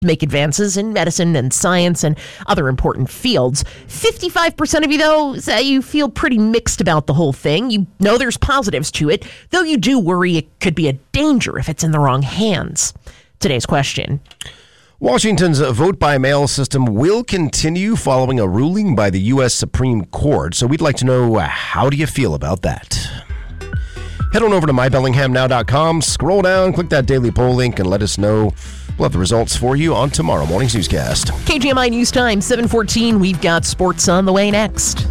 make advances in medicine and science and other important fields. 55% of you, though, say you feel pretty mixed about the whole thing. You know there's positives to it, though you do worry it could be a danger if it's in the wrong hands. Today's question. Washington's vote-by-mail system will continue following a ruling by the U.S. Supreme Court, so we'd like to know, how do you feel about that? Head on over to mybellinghamnow.com, scroll down, click that daily poll link, and let us know. We'll have the results for you on tomorrow morning's newscast. KGMI News Time, 7:14. We've got sports on the way next.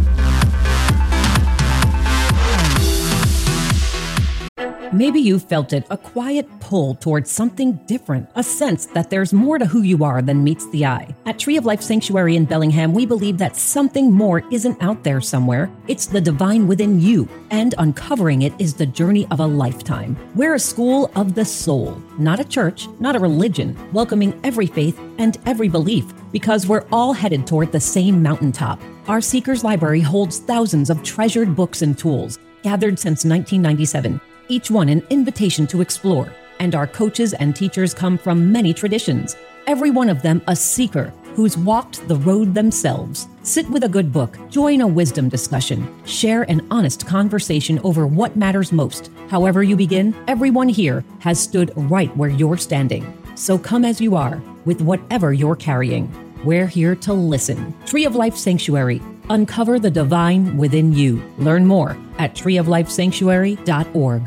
Maybe you felt it, a quiet pull towards something different, a sense that there's more to who you are than meets the eye. At Tree of Life Sanctuary in Bellingham, we believe that something more isn't out there somewhere. It's the divine within you, and uncovering it is the journey of a lifetime. We're a school of the soul, not a church, not a religion, welcoming every faith and every belief, because we're all headed toward the same mountaintop. Our Seekers Library holds thousands of treasured books and tools, gathered since 1997. Each one an invitation to explore, and our coaches and teachers come from many traditions, every one of them a seeker who's walked the road themselves. Sit with a good book, join a wisdom discussion, share an honest conversation over what matters most. However you begin, everyone here has stood right where you're standing. So come as you are, with whatever you're carrying. We're here to listen. Tree of Life Sanctuary. Uncover the divine within you. Learn more at treeoflifesanctuary.org.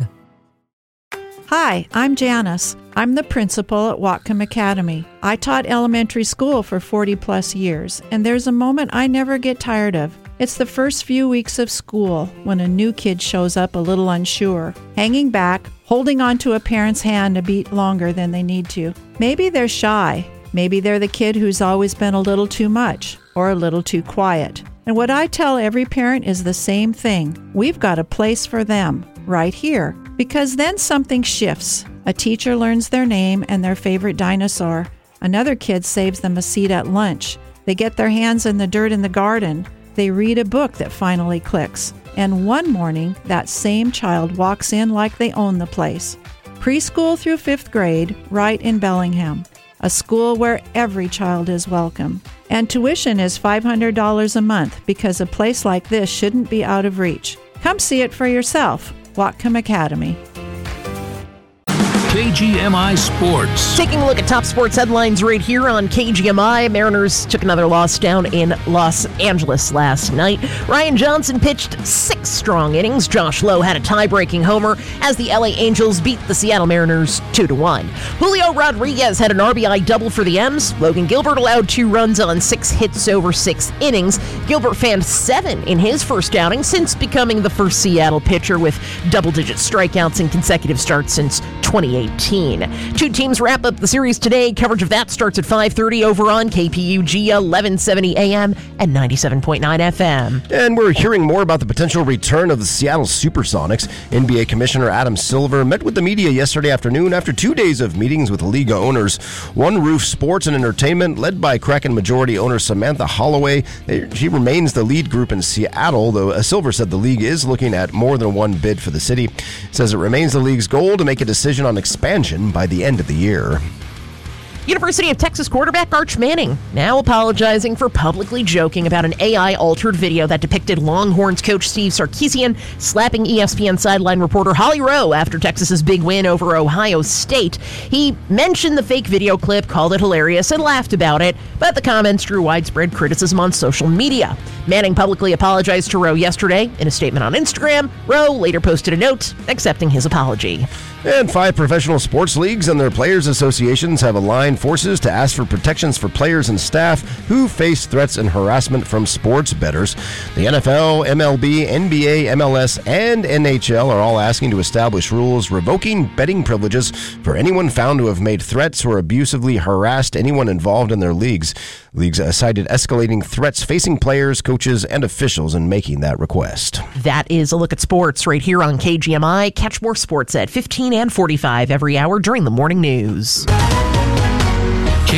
Hi, I'm Janice. I'm the principal at Whatcom Academy. I taught elementary school for 40 plus years, and there's a moment I never get tired of. It's the first few weeks of school when a new kid shows up a little unsure, hanging back, holding onto a parent's hand a beat longer than they need to. Maybe they're shy. Maybe they're the kid who's always been a little too much or a little too quiet. And what I tell every parent is the same thing. We've got a place for them right here. Because then something shifts. A teacher learns their name and their favorite dinosaur. Another kid saves them a seat at lunch. They get their hands in the dirt in the garden. They read a book that finally clicks. And one morning, that same child walks in like they own the place. Preschool through 5th grade, right in Bellingham. A school where every child is welcome. And tuition is $500 a month because a place like this shouldn't be out of reach. Come see it for yourself. Whatcom Academy. KGMI Sports. Taking a look at top sports headlines right here on KGMI. Mariners took another loss down in Los Angeles last night. Ryan Johnson pitched 6 strong innings. Josh Lowe had a tie-breaking homer as the LA Angels beat the Seattle Mariners 2-1. Julio Rodriguez had an RBI double for the M's. Logan Gilbert allowed 2 runs on 6 hits over 6 innings. Gilbert fanned 7 in his first outing since becoming the first Seattle pitcher with double-digit strikeouts in consecutive starts since 2018. 2 teams wrap up the series today. Coverage of that starts at 5:30 over on KPUG 1170 AM and 97.9 FM. And we're hearing more about the potential return of the Seattle Supersonics. NBA Commissioner Adam Silver met with the media yesterday afternoon after 2 days of meetings with Liga owners. One Roof Sports and Entertainment, led by Kraken majority owner Samantha Holloway. She remains the lead group in Seattle, though Silver said the league is looking at more than one bid for the city. Says it remains the league's goal to make a decision on expansion by the end of the year. University of Texas quarterback Arch Manning now apologizing for publicly joking about an AI-altered video that depicted Longhorns coach Steve Sarkisian slapping ESPN sideline reporter Holly Rowe after Texas's big win over Ohio State. He mentioned the fake video clip, called it hilarious, and laughed about it, but the comments drew widespread criticism on social media. Manning publicly apologized to Rowe yesterday in a statement on Instagram. Rowe later posted a note accepting his apology. And 5 professional sports leagues and their players' associations have aligned forces to ask for protections for players and staff who face threats and harassment from sports bettors. The NFL, MLB, NBA, MLS, and NHL are all asking to establish rules revoking betting privileges for anyone found to have made threats or abusively harassed anyone involved in their leagues. Leagues cited escalating threats facing players, coaches, and officials in making that request. That is a look at sports right here on KGMI. Catch more sports at 15 and 45 every hour during the morning news.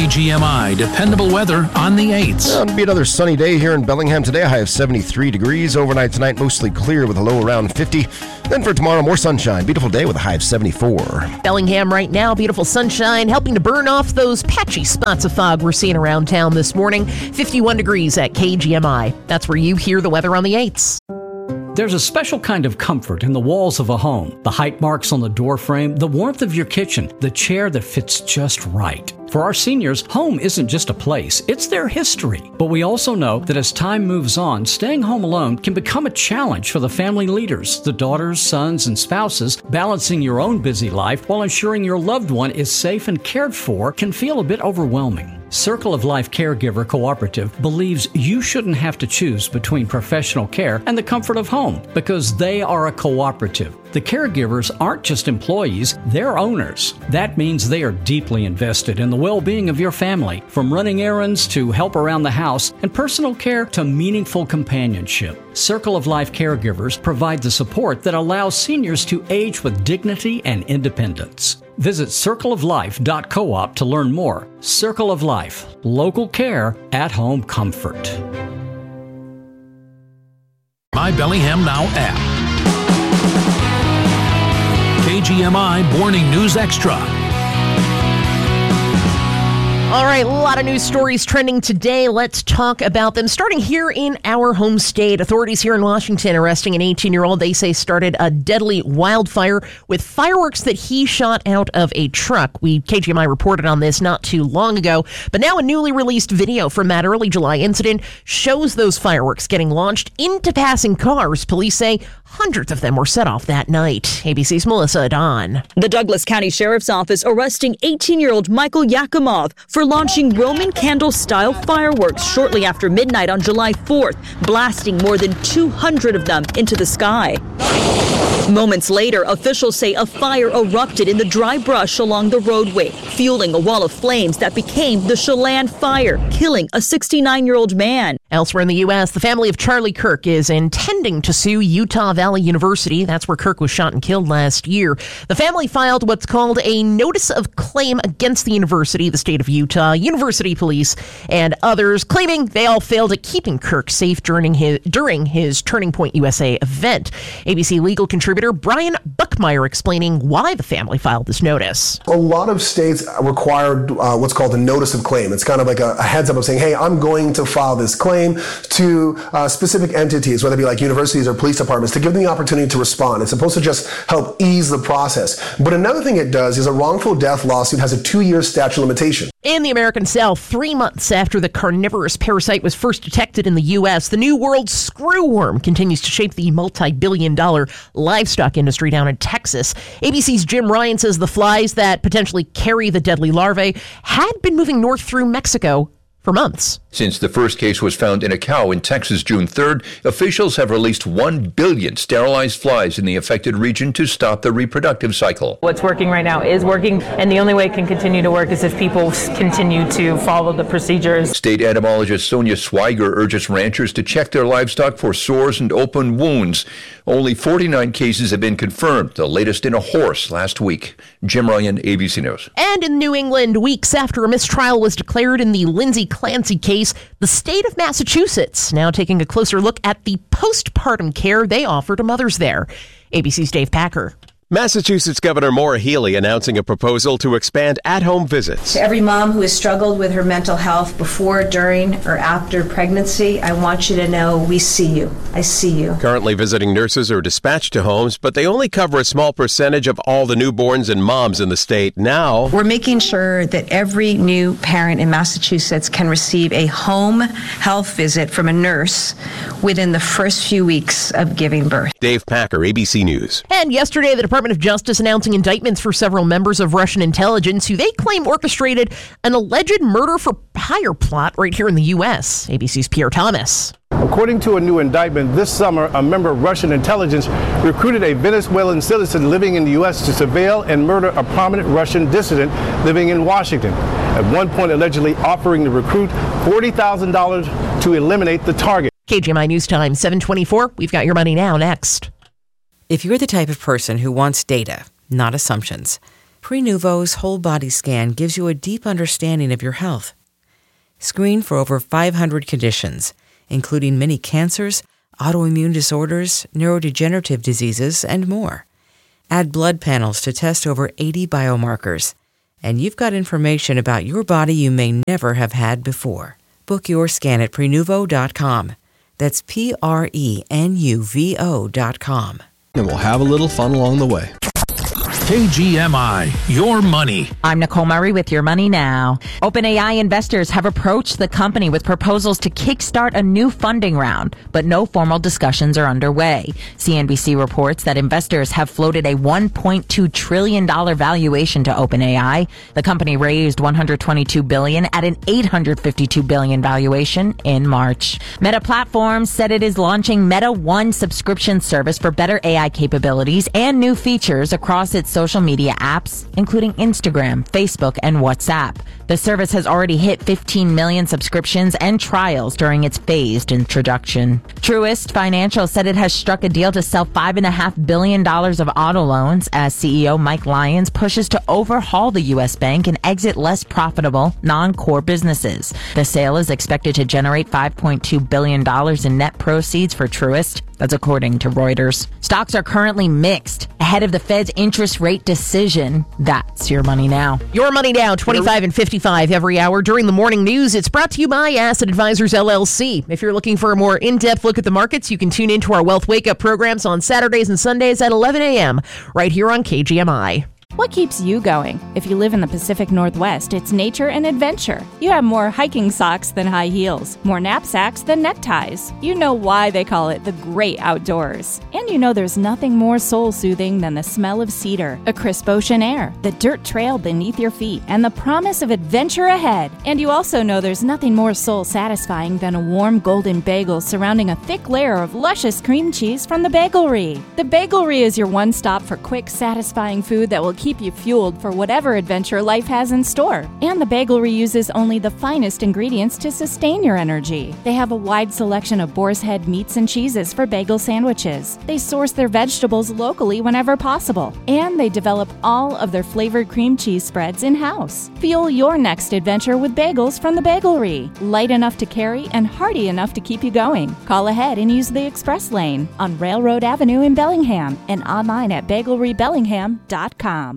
KGMI, dependable weather on the 8s. It'll be another sunny day here in Bellingham today. A high of 73 degrees. Overnight tonight, mostly clear with a low around 50. Then for tomorrow, more sunshine. Beautiful day with a high of 74. Bellingham right now, beautiful sunshine, helping to burn off those patchy spots of fog we're seeing around town this morning. 51 degrees at KGMI. That's where you hear the weather on the 8s. There's a special kind of comfort in the walls of a home. The height marks on the door frame, the warmth of your kitchen, the chair that fits just right. For our seniors, home isn't just a place, it's their history. But we also know that as time moves on, staying home alone can become a challenge for the family leaders, the daughters, sons, and spouses. Balancing your own busy life while ensuring your loved one is safe and cared for can feel a bit overwhelming. Circle of Life Caregiver Cooperative believes you shouldn't have to choose between professional care and the comfort of home because they are a cooperative. The caregivers aren't just employees, they're owners. That means they are deeply invested in the well-being of your family, from running errands to help around the house and personal care to meaningful companionship. Circle of Life Caregivers provide the support that allows seniors to age with dignity and independence. Visit circleoflife.coop to learn more. Circle of Life, local care, at-home comfort. My Bellingham Now app. KGMI Morning News Extra. All right, a lot of news stories trending today. Let's talk about them. Starting here in our home state, authorities here in Washington arresting an 18-year-old they say started a deadly wildfire with fireworks that he shot out of a truck. KGMI reported on this not too long ago, but now a newly released video from that early July incident shows those fireworks getting launched into passing cars. Police say hundreds of them were set off that night. ABC's Melissa Adon. The Douglas County Sheriff's Office arresting 18-year-old Michael Yakimov for launching Roman candle-style fireworks shortly after midnight on July 4th, blasting more than 200 of them into the sky. Moments later, officials say a fire erupted in the dry brush along the roadway, fueling a wall of flames that became the Chelan Fire, killing a 69-year-old man. Elsewhere in the U.S., the family of Charlie Kirk is intending to sue Utah Valley University. That's where Kirk was shot and killed last year. The family filed what's called a notice of claim against the university, the state of Utah, university police, and others, claiming they all failed at keeping Kirk safe during his Turning Point USA event. ABC legal contributor Brian Buckmeyer explaining why the family filed this notice. A lot of states require what's called a notice of claim. It's kind of like a heads up of saying, hey, I'm going to file this claim to specific entities, whether it be like universities or police departments, to give them the opportunity to respond. It's supposed to just help ease the process. But another thing it does is a wrongful death lawsuit has a 2-year statute of limitation. In the American South, 3 months after the carnivorous parasite was first detected in the U.S., the New World screwworm continues to shape the multi-billion-dollar livestock industry down in Texas. ABC's Jim Ryan says the flies that potentially carry the deadly larvae had been moving north through Mexico for months. Since the first case was found in a cow in Texas June 3rd, officials have released 1 billion sterilized flies in the affected region to stop the reproductive cycle. What's working right now is working, and the only way it can continue to work is if people continue to follow the procedures. State entomologist Sonia Swiger urges ranchers to check their livestock for sores and open wounds. Only 49 cases have been confirmed, the latest in a horse last week. Jim Ryan, ABC News. And in New England, weeks after a mistrial was declared in the Lindsay Clancy case, the state of Massachusetts now taking a closer look at the postpartum care they offer to mothers there. ABC's Dave Packer. Massachusetts Governor Maura Healey announcing a proposal to expand at-home visits. To every mom who has struggled with her mental health before, during, or after pregnancy, I want you to know we see you. I see you. Currently, visiting nurses are dispatched to homes, but they only cover a small percentage of all the newborns and moms in the state. Now, we're making sure that every new parent in Massachusetts can receive a home health visit from a nurse within the first few weeks of giving birth. Dave Packer, ABC News. And yesterday, the Department of Justice announcing indictments for several members of Russian intelligence who they claim orchestrated an alleged murder for hire plot right here in the U.S. ABC's Pierre Thomas. According to a new indictment, this summer, a member of Russian intelligence recruited a Venezuelan citizen living in the U.S. to surveil and murder a prominent Russian dissident living in Washington, at one point allegedly offering the recruit $40,000 to eliminate the target. KGMI News Time, 7:24. We've got your money now next. If you're the type of person who wants data, not assumptions, Prenuvo's whole body scan gives you a deep understanding of your health. Screen for over 500 conditions, including many cancers, autoimmune disorders, neurodegenerative diseases, and more. Add blood panels to test over 80 biomarkers, and you've got information about your body you may never have had before. Book your scan at Prenuvo.com. That's Prenuvo.com. And we'll have a little fun along the way. KGMI, your money. I'm Nicole Murray with Your Money Now. OpenAI investors have approached the company with proposals to kickstart a new funding round, but no formal discussions are underway. CNBC reports that investors have floated a $1.2 trillion valuation to OpenAI. The company raised $122 billion at an $852 billion valuation in March. Meta Platforms said it is launching Meta One subscription service for better AI capabilities and new features across its social media apps, including Instagram, Facebook, and WhatsApp. The service has already hit 15 million subscriptions and trials during its phased introduction. Truist Financial said it has struck a deal to sell $5.5 billion of auto loans as CEO Mike Lyons pushes to overhaul the U.S. bank and exit less profitable, non-core businesses. The sale is expected to generate $5.2 billion in net proceeds for Truist. That's according to Reuters. Stocks are currently mixed ahead of the Fed's interest rate decision. That's Your Money Now. Your Money Now, 25 and 55 every hour during the morning news. It's brought to you by Asset Advisors, LLC. If you're looking for a more in-depth look at the markets, you can tune into our Wealth Wake Up programs on Saturdays and Sundays at 11 a.m. right here on KGMI. What keeps you going? If you live in the Pacific Northwest, it's nature and adventure. You have more hiking socks than high heels, more knapsacks than neckties. You know why they call it the great outdoors. And you know there's nothing more soul-soothing than the smell of cedar, a crisp ocean air, the dirt trail beneath your feet, and the promise of adventure ahead. And you also know there's nothing more soul-satisfying than a warm golden bagel surrounding a thick layer of luscious cream cheese from the Bagelry. The Bagelry is your one stop for quick, satisfying food that will keep you fueled for whatever adventure life has in store. And the Bagelry uses only the finest ingredients to sustain your energy. They have a wide selection of boar's head meats and cheeses for bagel sandwiches. They source their vegetables locally whenever possible. And they develop all of their flavored cream cheese spreads in-house. Fuel your next adventure with bagels from the Bagelry. Light enough to carry and hearty enough to keep you going. Call ahead and use the express lane on Railroad Avenue in Bellingham and online at BagelryBellingham.com.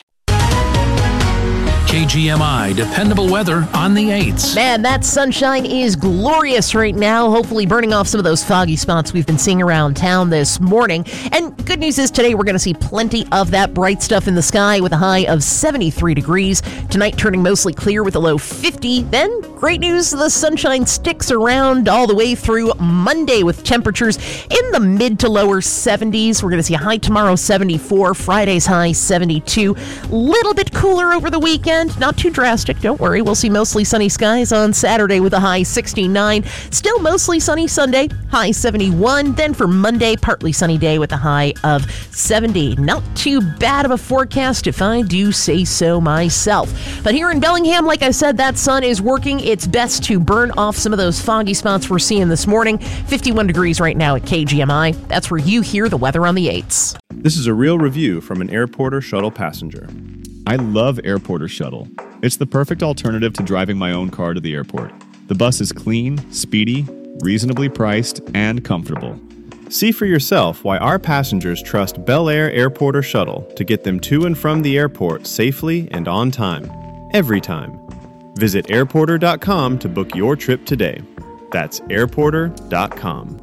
KGMI, dependable weather on the 8s. Man, that sunshine is glorious right now, hopefully burning off some of those foggy spots we've been seeing around town this morning. And good news is today we're going to see plenty of that bright stuff in the sky with a high of 73 degrees. Tonight turning mostly clear with a low 50. Then great news, the sunshine sticks around all the way through Monday with temperatures in the mid to lower 70s. We're going to see a high tomorrow 74, Friday's high 72. Little bit cooler over the weekend. Not too drastic, don't worry. We'll see mostly sunny skies on Saturday with a high 69. Still mostly sunny Sunday, high 71. Then for Monday, partly sunny day with a high of 70. Not too bad of a forecast if I do say so myself. But here in Bellingham, like I said, that sun is working its best to burn off some of those foggy spots we're seeing this morning. 51 degrees right now at KGMI. That's where you hear the weather on the 8s. This is a real review from an Airporter shuttle passenger. I love Airporter Shuttle. It's the perfect alternative to driving my own car to the airport. The bus is clean, speedy, reasonably priced, and comfortable. See for yourself why our passengers trust Bel Air Airporter Shuttle to get them to and from the airport safely and on time, every time. Visit airporter.com to book your trip today. That's airporter.com.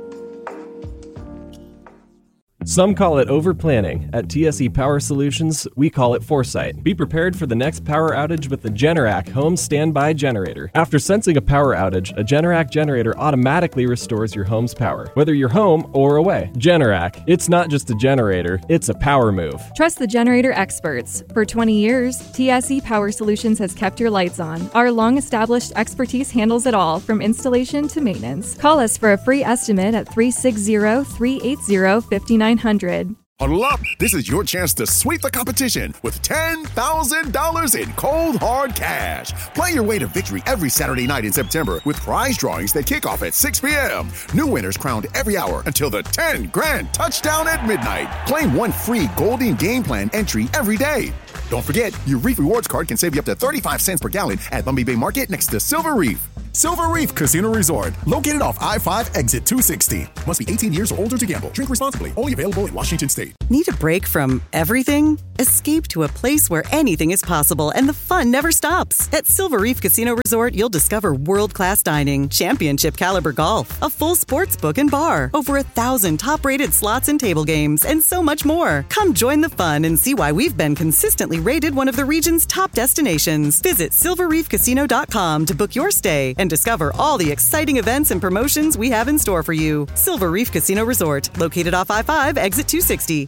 Some call it over-planning. At TSE Power Solutions, we call it foresight. Be prepared for the next power outage with the Generac Home Standby Generator. After sensing a power outage, a Generac generator automatically restores your home's power, whether you're home or away. Generac, it's not just a generator, it's a power move. Trust the generator experts. For 20 years, TSE Power Solutions has kept your lights on. Our long-established expertise handles it all, from installation to maintenance. Call us for a free estimate at 360-380-5900. Huddle up! This is your chance to sweep the competition with $10,000 in cold, hard cash. Play your way to victory every Saturday night in September with prize drawings that kick off at 6 p.m. New winners crowned every hour until the 10 grand touchdown at midnight. Claim one free Golding Game Plan entry every day. Don't forget, your Reef Rewards card can save you up to 35 cents per gallon at Lumby Bay Market next to Silver Reef. Silver Reef Casino Resort, located off I-5 exit 260. Must be 18 years or older to gamble. Drink responsibly. Only available in Washington State. Need a break from everything? Escape to a place where anything is possible and the fun never stops. At Silver Reef Casino Resort, you'll discover world-class dining, championship caliber golf, a full sports book and bar, over 1,000 top-rated slots and table games, and so much more. Come join the fun and see why we've been consistently rated one of the region's top destinations. Visit silverreefcasino.com to book your stay and discover all the exciting events and promotions we have in store for you. Silver Reef Casino Resort, located off I-5, exit 260.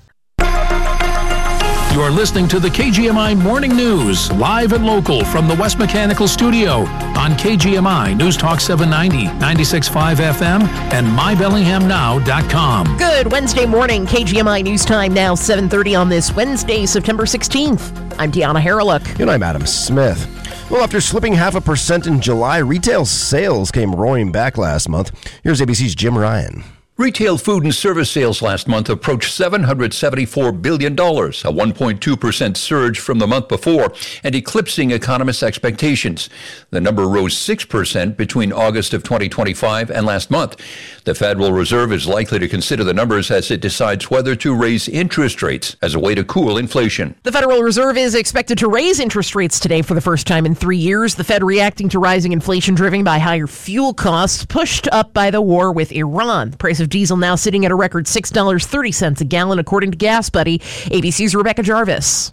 You're listening to the KGMI Morning News, live and local from the West Mechanical Studio on KGMI News Talk 790, 96.5 FM, and MyBellinghamNow.com. Good Wednesday morning, KGMI News Time now 7:30 on this Wednesday, September 16th. I'm Deanna Harreluk. And I'm Adam Smith. Well, after slipping 0.5% in July, retail sales came roaring back last month. Here's ABC's Jim Ryan. Retail food and service sales last month approached $774 billion, a 1.2% surge from the month before, and eclipsing economists' expectations. The number rose 6% between August of 2025 and last month. The Federal Reserve is likely to consider the numbers as it decides whether to raise interest rates as a way to cool inflation. The Federal Reserve is expected to raise interest rates today for the first time in 3 years. The Fed reacting to rising inflation driven by higher fuel costs, pushed up by the war with Iran. The price of diesel now sitting at a record $6.30 a gallon, according to Gas Buddy. ABC's Rebecca Jarvis.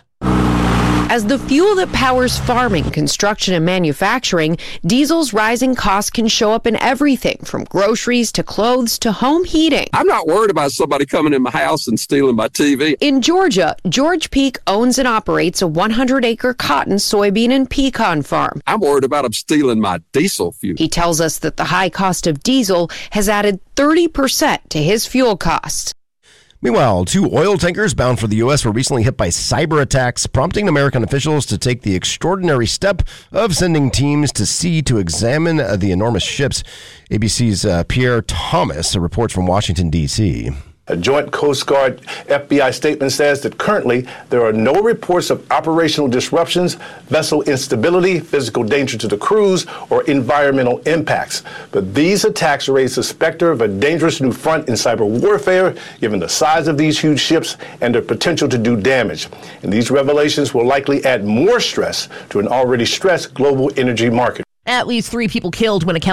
As the fuel that powers farming, construction, and manufacturing, diesel's rising costs can show up in everything from groceries to clothes to home heating. I'm not worried about somebody coming in my house and stealing my TV. In Georgia, George Peak owns and operates a 100-acre cotton, soybean, and pecan farm. I'm worried about them stealing my diesel fuel. He tells us that the high cost of diesel has added 30% to his fuel costs. Meanwhile, 2 oil tankers bound for the U.S. were recently hit by cyber attacks, prompting American officials to take the extraordinary step of sending teams to sea to examine the enormous ships. ABC's Pierre Thomas reports from Washington, D.C. A joint Coast Guard FBI statement says that currently there are no reports of operational disruptions, vessel instability, physical danger to the crews, or environmental impacts. But these attacks raise the specter of a dangerous new front in cyber warfare, given the size of these huge ships and their potential to do damage. And these revelations will likely add more stress to an already stressed global energy market. At least 3 people killed when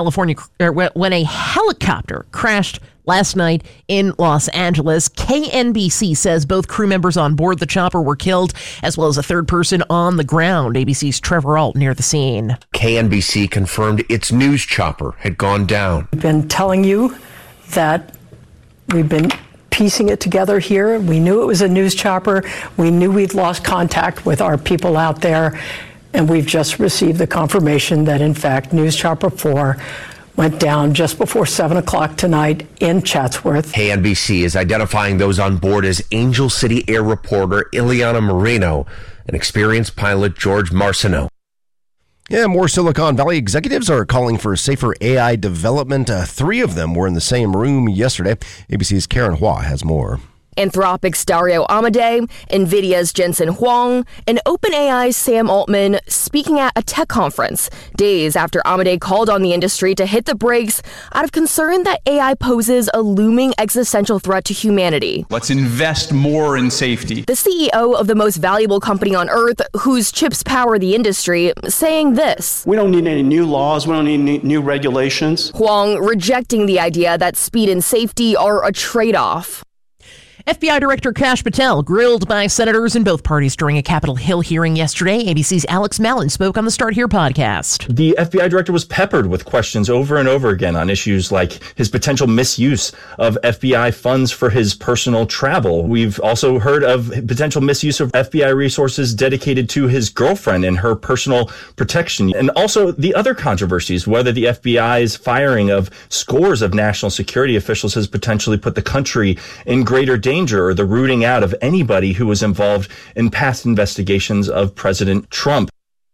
a helicopter crashed last night in Los Angeles. KNBC says both crew members on board the chopper were killed, as well as a third person on the ground. ABC's Trevor Alt near the scene. KNBC confirmed its news chopper had gone down. We've been telling you that we've been piecing it together here. We knew it was a news chopper. We knew we'd lost contact with our people out there. And we've just received the confirmation that, in fact, News Chopper 4 went down just before 7 o'clock tonight in Chatsworth. KNBC is identifying those on board as Angel City Air reporter Ileana Moreno and experienced pilot George Marcineau. Yeah, more Silicon Valley executives are calling for safer AI development. 3 of them were in the same room yesterday. ABC's Karen Hua has more. Anthropic's Dario Amodei, NVIDIA's Jensen Huang, and OpenAI's Sam Altman speaking at a tech conference days after Amodei called on the industry to hit the brakes out of concern that AI poses a looming existential threat to humanity. Let's invest more in safety. The CEO of the most valuable company on earth, whose chips power the industry, saying this: "We don't need any new laws. We don't need any new regulations." Huang rejecting the idea that speed and safety are a trade-off. FBI Director Kash Patel grilled by senators in both parties during a Capitol Hill hearing yesterday. ABC's Alex Mallon spoke on the Start Here podcast. The FBI director was peppered with questions over and over again on issues like his potential misuse of FBI funds for his personal travel. We've also heard of potential misuse of FBI resources dedicated to his girlfriend and her personal protection. And also the other controversies, whether the FBI's firing of scores of national security officials has potentially put the country in greater danger, or the rooting out of anybody who was involved in past investigations of President Trump.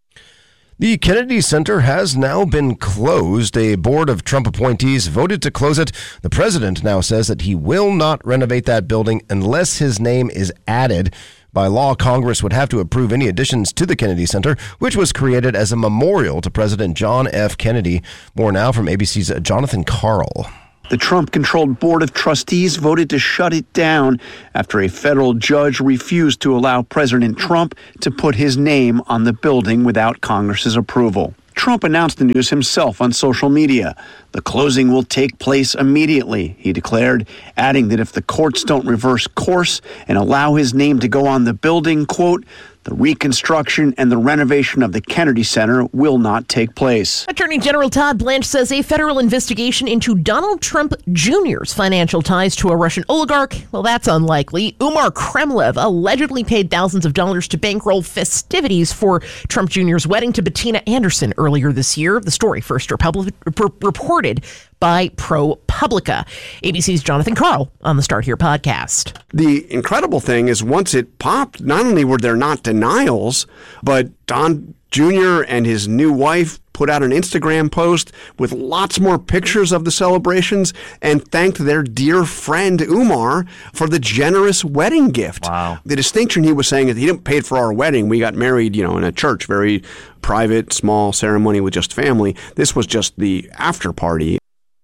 The Kennedy Center has now been closed. A board of Trump appointees voted to close it. The president now says that he will not renovate that building unless his name is added. By law, Congress would have to approve any additions to the Kennedy Center, which was created as a memorial to President John F. Kennedy. More now from ABC's Jonathan Karl. The Trump-controlled Board of Trustees voted to shut it down after a federal judge refused to allow President Trump to put his name on the building without Congress's approval. Trump announced the news himself on social media. The closing will take place immediately, he declared, adding that if the courts don't reverse course and allow his name to go on the building, quote, the reconstruction and the renovation of the Kennedy Center will not take place. Attorney General Todd Blanche says a federal investigation into Donald Trump Jr.'s financial ties to a Russian oligarch, well, that's unlikely. Umar Kremlev allegedly paid thousands of dollars to bankroll festivities for Trump Jr.'s wedding to Bettina Anderson earlier this year. The story first reported by ProPublica. ABC's Jonathan Karl on the Start Here podcast. The incredible thing is once it popped, not only were there not denials, but Don Jr. and his new wife put out an Instagram post with lots more pictures of the celebrations and thanked their dear friend Umar for the generous wedding gift. Wow. The distinction he was saying is he didn't pay for our wedding. We got married, in a church, very private, small ceremony with just family. This was just the after party.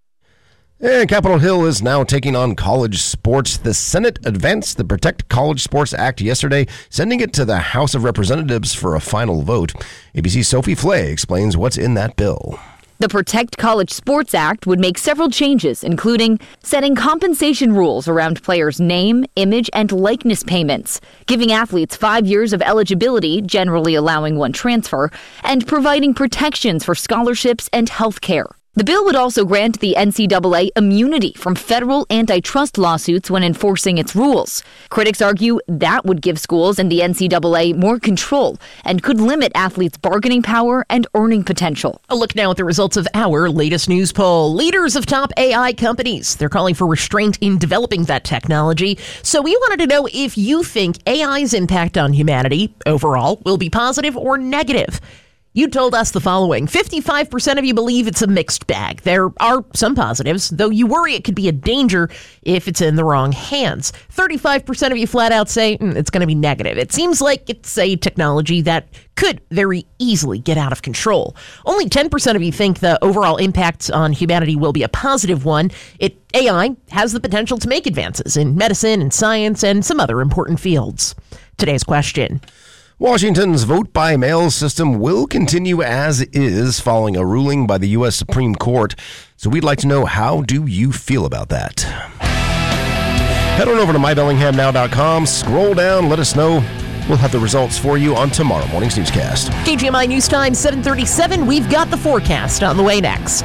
And Capitol Hill is now taking on college sports. The Senate advanced the Protect College Sports Act yesterday, sending it to the House of Representatives for a final vote. ABC's Sophie Flay explains what's in that bill. The Protect College Sports Act would make several changes, including setting compensation rules around players' name, image, and likeness payments, giving athletes 5 years of eligibility, generally allowing one transfer, and providing protections for scholarships and health care. The bill would also grant the NCAA immunity from federal antitrust lawsuits when enforcing its rules. Critics argue that would give schools and the NCAA more control and could limit athletes' bargaining power and earning potential. A look now at the results of our latest news poll. Leaders of top AI companies, they're calling for restraint in developing that technology. So we wanted to know if you think AI's impact on humanity overall will be positive or negative. You told us the following. 55% of you believe it's a mixed bag. There are some positives, though you worry it could be a danger if it's in the wrong hands. 35% of you flat out say it's going to be negative. It seems like it's a technology that could very easily get out of control. Only 10% of you think the overall impact on humanity will be a positive one. AI has the potential to make advances in medicine and science and some other important fields. Today's question. Washington's vote-by-mail system will continue as is following a ruling by the U.S. Supreme Court. So we'd like to know, how do you feel about that? Head on over to mybellinghamnow.com, scroll down, let us know. We'll have the results for you on tomorrow morning's newscast. KGMI News Time, 7:37. We've got the forecast on the way next.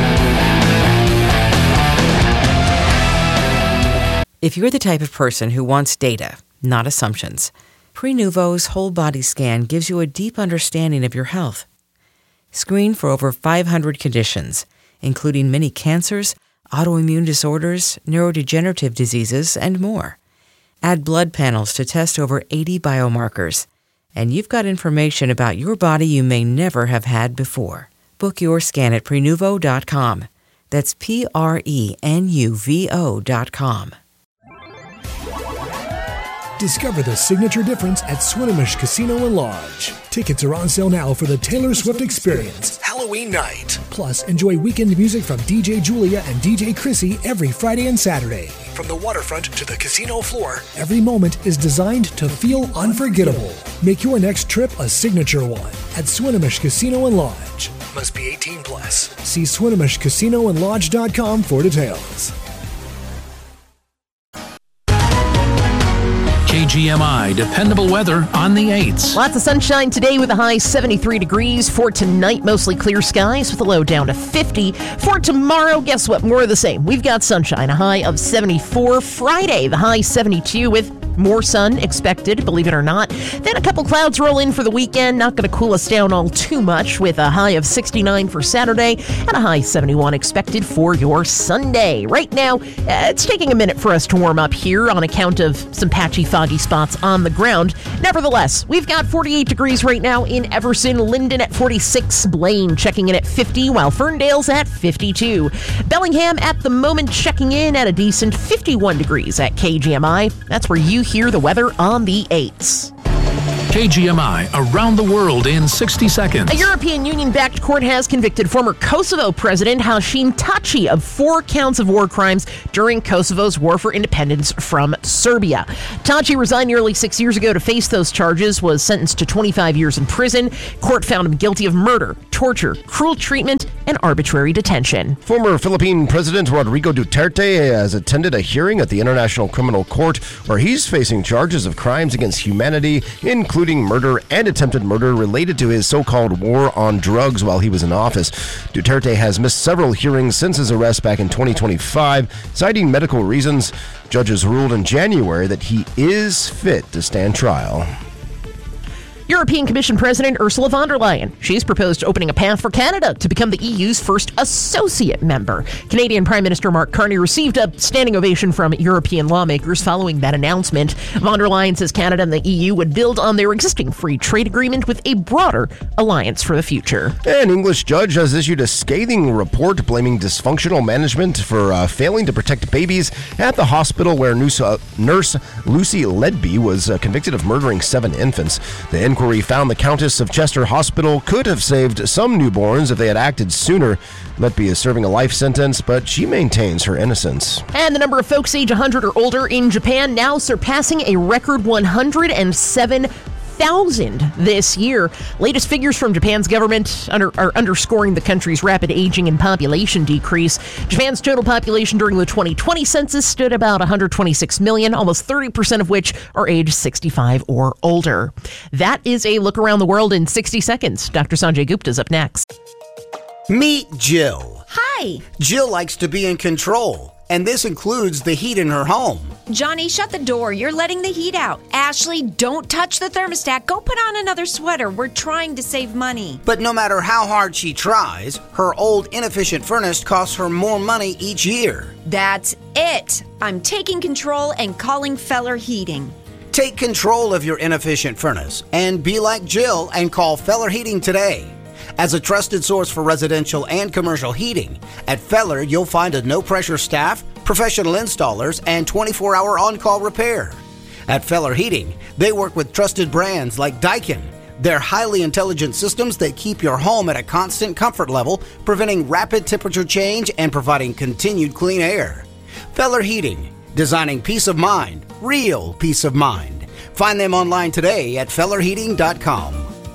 If you're the type of person who wants data, not assumptions, Prenuvo's whole body scan gives you a deep understanding of your health. Screen for over 500 conditions, including many cancers, autoimmune disorders, neurodegenerative diseases, and more. Add blood panels to test over 80 biomarkers, and you've got information about your body you may never have had before. Book your scan at Prenuvo.com. That's Prenuvo.com. Discover the signature difference at Swinomish Casino and Lodge. Tickets are on sale now for the Taylor Swift Experience, Halloween night. Plus, enjoy weekend music from DJ Julia and DJ Chrissy every Friday and Saturday. From the waterfront to the casino floor, every moment is designed to feel unforgettable. Make your next trip a signature one at Swinomish Casino and Lodge. Must be 18 plus. See SwinomishCasinoandLodge.com for details. KGMI, dependable weather on the 8s. Lots of sunshine today with a high 73 degrees. For tonight, mostly clear skies with a low down to 50. For tomorrow, guess what? More of the same. We've got sunshine, a high of 74. Friday, the high 72 with more sun expected, believe it or not. Then a couple clouds roll in for the weekend. Not going to cool us down all too much with a high of 69 for Saturday and a high 71 expected for your Sunday. Right now, it's taking a minute for us to warm up here on account of some patchy, foggy spots on the ground. Nevertheless, we've got 48 degrees right now in Everson, Linden at 46, Blaine checking in at 50, while Ferndale's at 52. Bellingham at the moment checking in at a decent 51 degrees at KGMI. That's where you hear the weather on the 8s. KGMI Around the World in 60 seconds. A European Union-backed court has convicted former Kosovo President Hashim Thaçi of 4 counts of war crimes during Kosovo's war for independence from Serbia. Thaçi resigned nearly 6 years ago to face those charges, was sentenced to 25 years in prison. Court found him guilty of murder, torture, cruel treatment, and arbitrary detention. Former Philippine President Rodrigo Duterte has attended a hearing at the International Criminal Court where he's facing charges of crimes against humanity, including murder and attempted murder related to his so-called war on drugs while he was in office. Duterte has missed several hearings since his arrest back in 2025, citing medical reasons. Judges ruled in January that he is fit to stand trial. European Commission President Ursula von der Leyen. She's proposed opening a path for Canada to become the EU's first associate member. Canadian Prime Minister Mark Carney received a standing ovation from European lawmakers following that announcement. Von der Leyen says Canada and the EU would build on their existing free trade agreement with a broader alliance for the future. An English judge has issued a scathing report blaming dysfunctional management for failing to protect babies at the hospital where nurse Lucy Ledby was convicted of murdering 7 infants. The inquiry found the Countess of Chester Hospital could have saved some newborns if they had acted sooner. Ledby is serving a life sentence, but she maintains her innocence. And the number of folks age 100 or older in Japan now surpassing a record 107,000 this year. Latest figures from Japan's government are underscoring the country's rapid aging and population decrease. Japan's total population during the 2020 census stood about 126 million, almost 30% of which are age 65 or older. That is a look around the world in 60 seconds. Dr. Sanjay Gupta is up next. Meet Jill. Hi. Jill likes to be in control, and this includes the heat in her home. Johnny, shut the door. You're letting the heat out. Ashley, don't touch the thermostat. Go put on another sweater. We're trying to save money. But no matter how hard she tries, her old inefficient furnace costs her more money each year. That's it. I'm taking control and calling Feller Heating. Take control of your inefficient furnace and be like Jill and call Feller Heating today. As a trusted source for residential and commercial heating, at Feller you'll find a no-pressure staff, professional installers, and 24-hour on-call repair. At Feller Heating, they work with trusted brands like Daikin. They're highly intelligent systems that keep your home at a constant comfort level, preventing rapid temperature change and providing continued clean air. Feller Heating, designing peace of mind, real peace of mind. Find them online today at fellerheating.com.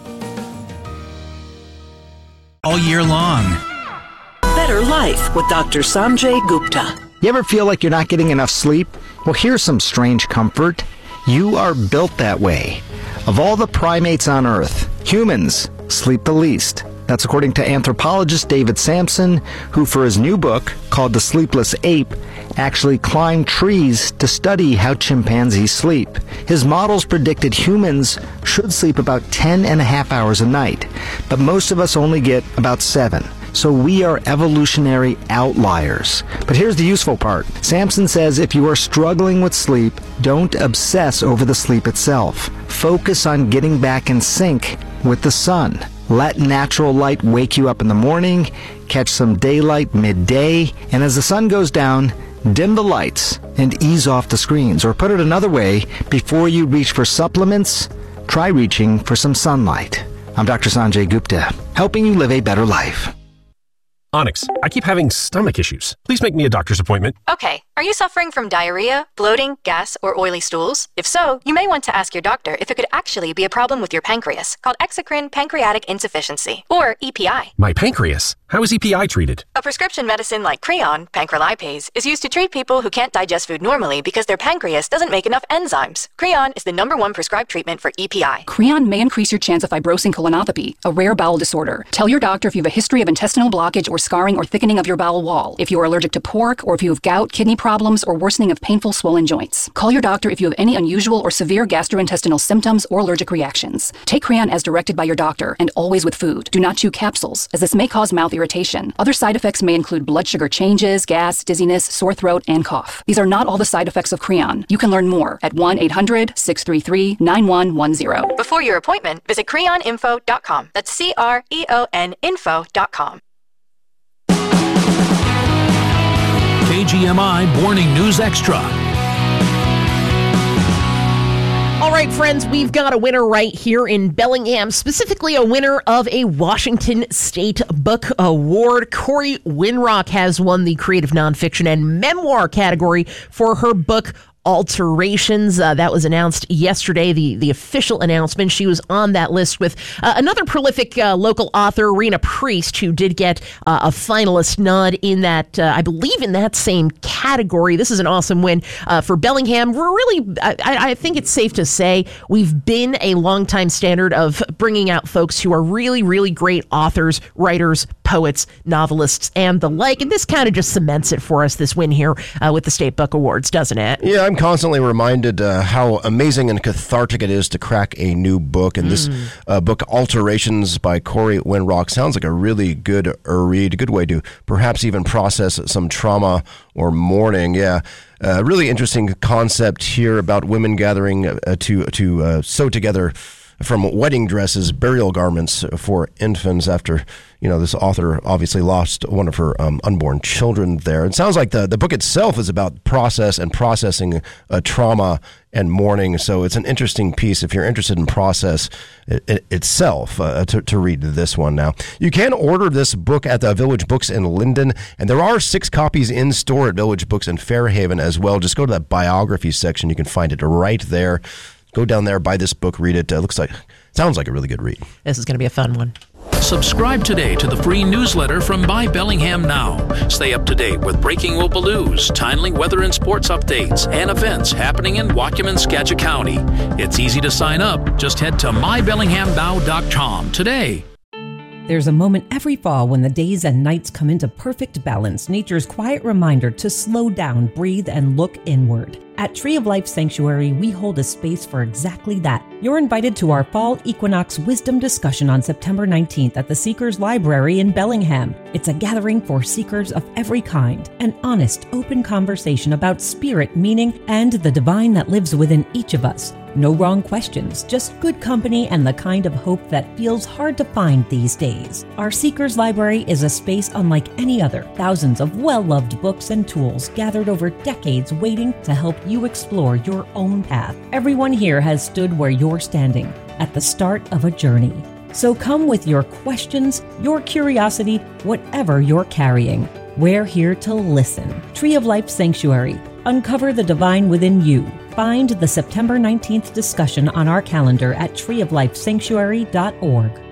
All year long. Better Life with Dr. Sanjay Gupta. You ever feel like you're not getting enough sleep? Well, here's some strange comfort. You are built that way. Of all the primates on Earth, humans sleep the least. That's according to anthropologist David Sampson, who for his new book, called The Sleepless Ape, actually climbed trees to study how chimpanzees sleep. His models predicted humans should sleep about 10.5 hours a night, but most of us only get about 7. So we are evolutionary outliers. But here's the useful part. Sampson says if you are struggling with sleep, don't obsess over the sleep itself. Focus on getting back in sync with the sun. Let natural light wake you up in the morning, catch some daylight midday, and as the sun goes down, dim the lights and ease off the screens. Or put it another way, before you reach for supplements, try reaching for some sunlight. I'm Dr. Sanjay Gupta, helping you live a better life. Onyx, I keep having stomach issues. Please make me a doctor's appointment. Okay, are you suffering from diarrhea, bloating, gas, or oily stools? If so, you may want to ask your doctor if it could actually be a problem with your pancreas, called exocrine pancreatic insufficiency, or EPI. My pancreas? How is EPI treated? A prescription medicine like Creon, pancrelipase, is used to treat people who can't digest food normally because their pancreas doesn't make enough enzymes. Creon is the #1 prescribed treatment for EPI. Creon may increase your chance of fibrosing colonopathy, a rare bowel disorder. Tell your doctor if you have a history of intestinal blockage or scarring or thickening of your bowel wall, if you are allergic to pork, or if you have gout, kidney problems, or worsening of painful swollen joints. Call your doctor if you have any unusual or severe gastrointestinal symptoms or allergic reactions. Take Creon as directed by your doctor, and always with food. Do not chew capsules, as this may cause mouth irritation. Other side effects may include blood sugar changes, gas, dizziness, sore throat, and cough. These are not all the side effects of Creon. You can learn more at 1-800-633-9110. Before your appointment, visit creoninfo.com. That's CREON info.com. KGMI Morning News Extra. All right, friends, we've got a winner right here in Bellingham, specifically a winner of a Washington State Book Award. Corey Winrock has won the creative nonfiction and memoir category for her book, Alterations. That was announced yesterday, the official announcement. She was on that list with another prolific local author, Rena Priest, who did get a finalist nod in that, I believe, in that same category. This is an awesome win for Bellingham. We're really, I think it's safe to say, we've been a longtime standard of bringing out folks who are really, really great authors, writers, poets, novelists, and the like. And this kind of just cements it for us, this win here with the State Book Awards, doesn't it? Yeah, I'm constantly reminded how amazing and cathartic it is to crack a new book. And this book, Alterations by Corey Winrock, sounds like a really good read, a good way to perhaps even process some trauma or mourning. Yeah. Really interesting concept here about women gathering to sew together from wedding dresses, burial garments for infants after, this author obviously lost one of her unborn children there. It sounds like the book itself is about process and processing trauma and mourning. So it's an interesting piece if you're interested in process itself to read this one now. You can order this book at the Village Books in Linden, and there are 6 copies in store at Village Books in Fairhaven as well. Just go to that biography section. You can find it right there. Go down there, buy this book, read it. Sounds like a really good read. This is going to be a fun one. Subscribe today to the free newsletter from Buy Bellingham Now. Stay up to date with breaking local news, timely weather and sports updates, and events happening in Whatcom, Skagit County. It's easy to sign up. Just head to mybellinghamnow.com today. There's a moment every fall when the days and nights come into perfect balance, nature's quiet reminder to slow down, breathe, and look inward. At Tree of Life Sanctuary, we hold a space for exactly that. You're invited to our Fall Equinox Wisdom Discussion on September 19th at the Seekers Library in Bellingham. It's a gathering for seekers of every kind, an honest, open conversation about spirit, meaning, and the divine that lives within each of us. No wrong questions, just good company and the kind of hope that feels hard to find these days. Our Seekers Library is a space unlike any other. Thousands of well-loved books and tools gathered over decades waiting to help you explore your own path. Everyone here has stood where you're standing, at the start of a journey. So come with your questions, your curiosity, whatever you're carrying. We're here to listen. Tree of Life Sanctuary. Uncover the divine within you. Find the September 19th discussion on our calendar at treeoflifesanctuary.org.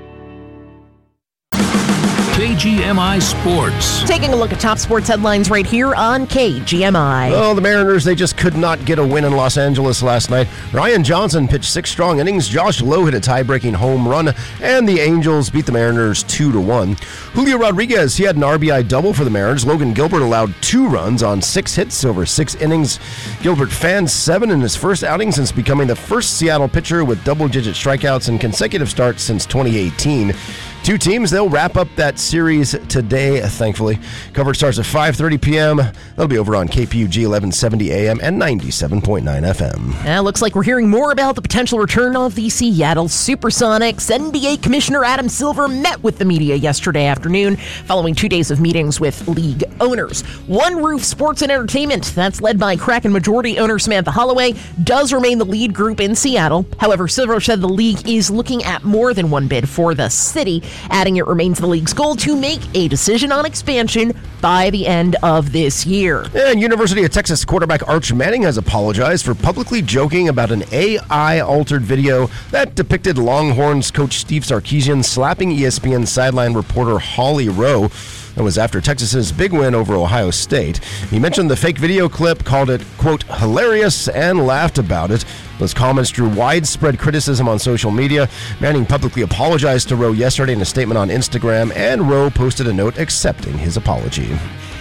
KGMI Sports. Taking a look at top sports headlines right here on KGMI. Well, the Mariners, they just could not get a win in Los Angeles last night. Ryan Johnson pitched 6 strong innings. Josh Lowe hit a tie-breaking home run, and the Angels beat the Mariners 2-1. Julio Rodriguez, he had an RBI double for the Mariners. Logan Gilbert allowed 2 runs on 6 hits over 6 innings. Gilbert fanned 7 in his first outing since becoming the first Seattle pitcher with double-digit strikeouts in consecutive starts since 2018. 2 teams, they'll wrap up that series today, thankfully. Coverage starts at 5:30 p.m. That'll be over on KPUG 1170 AM and 97.9 FM. Looks like we're hearing more about the potential return of the Seattle Supersonics. NBA Commissioner Adam Silver met with the media yesterday afternoon following 2 days of meetings with league owners. One Roof Sports and Entertainment, that's led by Kraken majority owner Samantha Holloway, does remain the lead group in Seattle. However, Silver said the league is looking at more than one bid for the city, adding it remains the league's goal to make a decision on expansion by the end of this year. And University of Texas quarterback Arch Manning has apologized for publicly joking about an AI-altered video that depicted Longhorns coach Steve Sarkisian slapping ESPN sideline reporter Holly Rowe. That was after Texas's big win over Ohio State. He mentioned the fake video clip, called it, quote, hilarious, and laughed about it. Those comments drew widespread criticism on social media. Manning publicly apologized to Rowe yesterday in a statement on Instagram, and Rowe posted a note accepting his apology.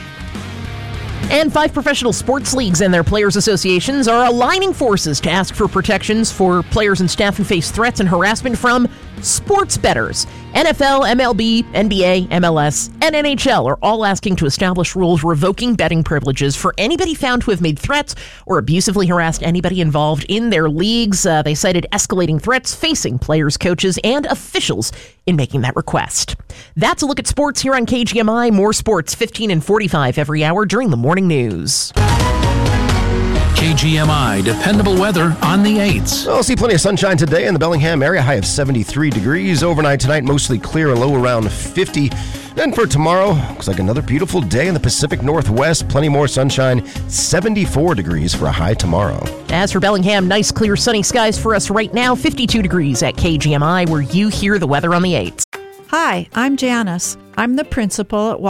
And 5 professional sports leagues and their players' associations are aligning forces to ask for protections for players and staff who face threats and harassment from sports bettors. NFL, MLB, NBA, MLS, and NHL are all asking to establish rules revoking betting privileges for anybody found to have made threats or abusively harassed anybody involved in their leagues. They cited escalating threats facing players, coaches, and officials in making that request. That's a look at sports here on KGMI. More sports 15 and 45 every hour during the morning news. KGMI, dependable weather on the 8s. We'll see plenty of sunshine today in the Bellingham area, high of 73 degrees. Overnight tonight, mostly clear, a low around 50. Then for tomorrow, looks like another beautiful day in the Pacific Northwest. Plenty more sunshine, 74 degrees for a high tomorrow. As for Bellingham, nice, clear, sunny skies for us right now. 52 degrees at KGMI, where you hear the weather on the 8s. Hi, I'm Janice. I'm the principal at